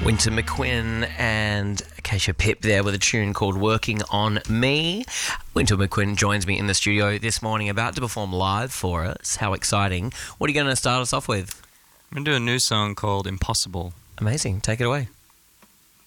Winter McQueen and Acacia Pip there with a tune called Working on Me. Winter McQueen joins me in the studio this morning, about to perform live for us. How exciting. What are you going to start us off with? I'm going to do a new song called Impossible. Amazing. Take it away.